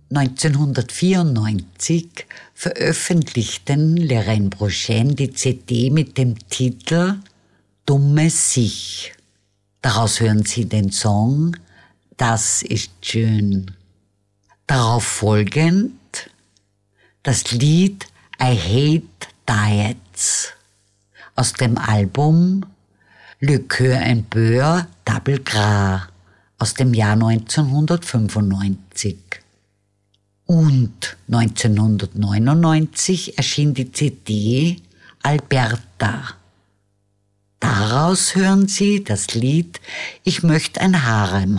1994 veröffentlichten Leraine Brochen die CD mit dem Titel Dumme Sich. Daraus hören Sie den Song Das ist schön. Darauf folgend das Lied I Hate Diets aus dem Album Le Coeur un Beurre Double Gras aus dem Jahr 1995. Und 1999 erschien die CD Alberta. Daraus hören Sie das Lied Ich möchte ein Harem